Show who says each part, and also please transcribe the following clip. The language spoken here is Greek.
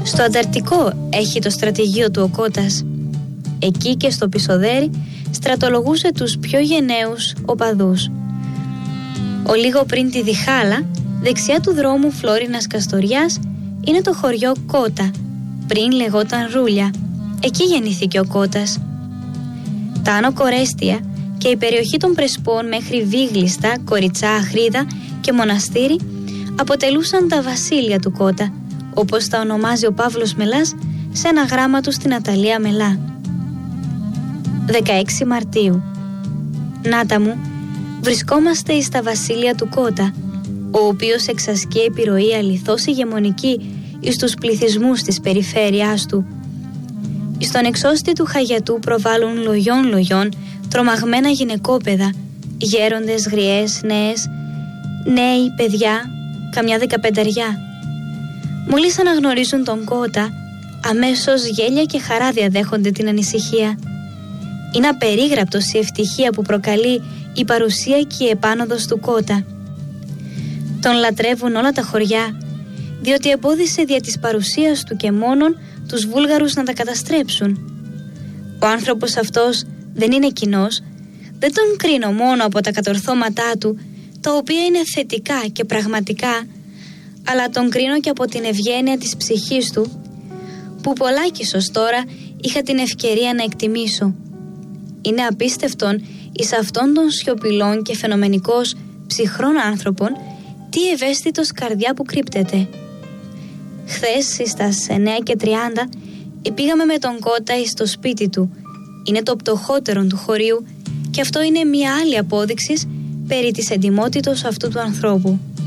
Speaker 1: Στο Ανταρκτικό έχει το στρατηγείο του ο Κώτας. Εκεί και στο Πισοδέρι στρατολογούσε τους πιο γενναίους οπαδούς. Ο λίγο πριν τη Διχάλα, δεξιά του δρόμου Φλόρινας Καστοριάς, είναι το χωριό Κότα, πριν λεγόταν Ρούλια. Εκεί γεννήθηκε ο Κώτας. Τα Άνω Κορέστια και η περιοχή των Πρεσπών μέχρι Βίγλιστα, Κοριτσά, Αχρίδα και Μοναστήρι αποτελούσαν τα βασίλεια του Κώτα, όπως τα ονομάζει ο Παύλος Μελάς σε ένα γράμμα του στην Αταλία Μελά. 16 Μαρτίου. Νάτα μου, βρισκόμαστε εις τα βασίλεια του Κώτα, ο οποίος εξασκεί επιρροή αληθώς ηγεμονική εις τους πληθυσμούς της περιφέρειάς του. Εις τον εξώστη του Χαγιατού προβάλλουν λογιών τρομαγμένα γυναικόπαιδα, γέροντες, γριές, νέες, νέοι, παιδιά, καμιά 15. Μόλις αναγνωρίζουν τον Κώτα, αμέσως γέλια και χαρά διαδέχονται την ανησυχία. Είναι απερίγραπτος η ευτυχία που προκαλεί η παρουσία και η επάνωδος του Κώτα. Τον λατρεύουν όλα τα χωριά, διότι εμπόδισε δια της παρουσίας του και μόνον τους Βούλγαρους να τα καταστρέψουν. Ο άνθρωπος αυτός δεν είναι κοινός, δεν τον κρίνω μόνο από τα κατορθώματά του, τα οποία είναι θετικά και πραγματικά, αλλά τον κρίνω και από την ευγένεια της ψυχής του, που πολλάκις ως τώρα είχα την ευκαιρία να εκτιμήσω. Είναι απίστευτον εις αυτόν των σιωπηλών και φαινομενικός ψυχρών άνθρωπων τι ευαίσθητος καρδιά που κρύπτεται. Χθες στις 9:30 πήγαμε με τον Κώτα εις το σπίτι του. Είναι το πτωχότερον του χωρίου και αυτό είναι μια άλλη απόδειξη περί της εντιμότητος αυτού του ανθρώπου.